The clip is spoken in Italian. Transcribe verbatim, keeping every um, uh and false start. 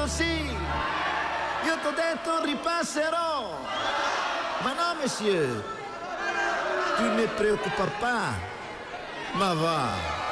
detto sì, io t'ho detto ripasserò. Ma no, monsieur, tu ne preoccupar pas. Ma va.